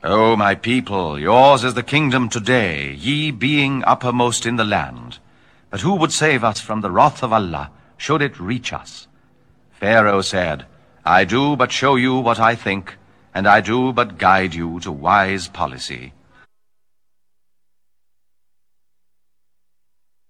O my people, yours is the kingdom today, ye being uppermost in the land. But who would save us from the wrath of Allah, should it reach us? Pharaoh said, I do but show you what I think, and I do but guide you to wise policy.